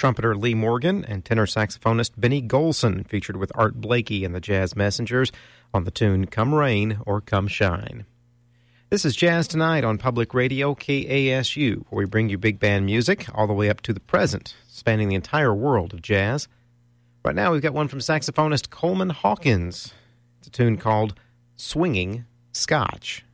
trumpeter Lee Morgan and tenor saxophonist Benny Golson, featured with Art Blakey and the Jazz Messengers on the tune Come Rain or Come Shine. This is Jazz Tonight on Public Radio KASU, where we bring you big band music all the way up to the present, spanning the entire world of jazz. Right now we've got one from saxophonist Coleman Hawkins. It's a tune called Swinging Scotch.